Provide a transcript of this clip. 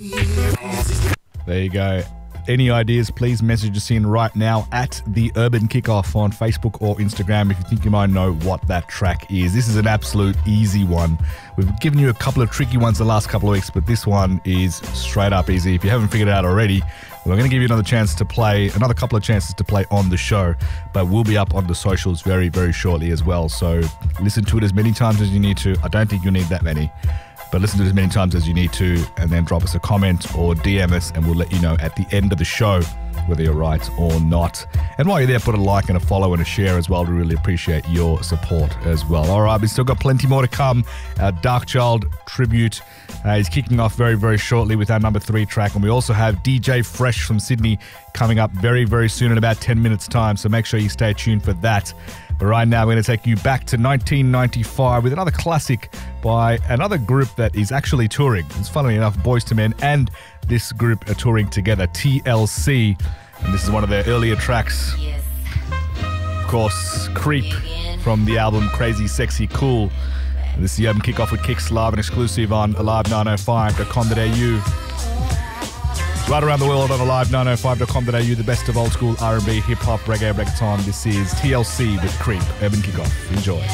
There you go. Any ideas, please message us in right now at The Urban Kickoff on Facebook or Instagram if you think you might know what that track is. This is an absolute easy one. We've given you a couple of tricky ones the last couple of weeks, but this one is straight up easy. If you haven't figured it out already, we're going to give you another couple of chances to play on the show, but we'll be up on the socials very, very shortly as well. So listen to it as many times as you need to. I don't think you'll need that many, but listen to it as many times as you need to, and then drop us a comment or DM us, and we'll let you know at the end of the show whether you're right or not. And while you're there, put a like and a follow and a share as well. We really appreciate your support as well. All right, we've still got plenty more to come. Our Darkchild tribute is kicking off very, very shortly with our number 3 track. And we also have DJ Fresh from Sydney coming up very, very soon in about 10 minutes' time. So make sure you stay tuned for that. But right now, we're going to take you back to 1995 with another classic by another group that is actually touring. It's funnily enough, Boyz II Men and this group are touring together, TLC. And this is one of their earlier tracks. Of course, Creep from the album Crazy Sexy Cool. And this is the Urban Kickoff with Kicks live and exclusive on alive905.com.au. Right around the world on alive905.com.au, the best of old school R&B, hip-hop, reggae, reggaeton. This is TLC with Creep, Urban Kickoff. Enjoy.